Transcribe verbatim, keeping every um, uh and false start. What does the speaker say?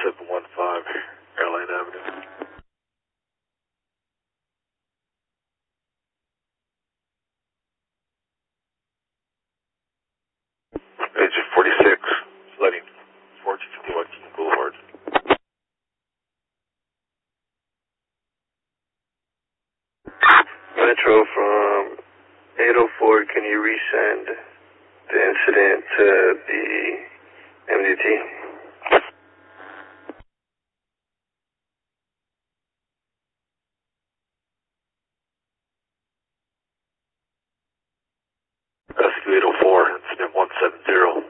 seven one five, Airline Avenue. Agent forty-six, flooding, fourteen fifty-one King Boulevard. Metro from eight oh four, can you resend the incident to the M D T? Rescue eight oh four, incident one seven zero.